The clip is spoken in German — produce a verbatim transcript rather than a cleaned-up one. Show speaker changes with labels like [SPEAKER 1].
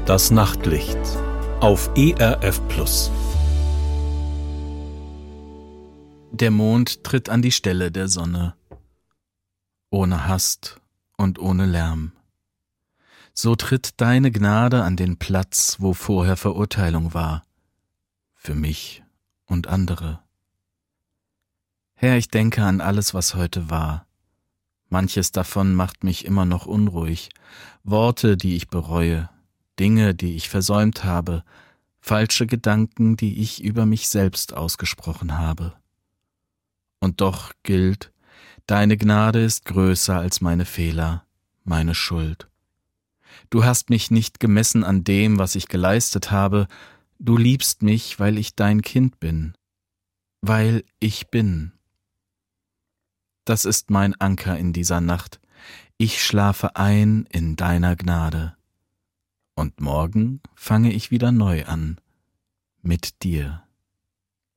[SPEAKER 1] Das Nachtlicht auf E R F Plus.
[SPEAKER 2] Der Mond tritt an die Stelle der Sonne, ohne Hast und ohne Lärm. So tritt deine Gnade an den Platz, wo vorher Verurteilung war, für mich und andere. Herr, ich denke an alles, was heute war. Manches davon macht mich immer noch unruhig. Worte, die ich bereue, Dinge, die ich versäumt habe, falsche Gedanken, die ich über mich selbst ausgesprochen habe. Und doch gilt, deine Gnade ist größer als meine Fehler, meine Schuld. Du hast mich nicht gemessen an dem, was ich geleistet habe, du liebst mich, weil ich dein Kind bin, weil ich bin. Das ist mein Anker in dieser Nacht. Ich schlafe ein in deiner Gnade. Und morgen fange ich wieder neu an, mit dir.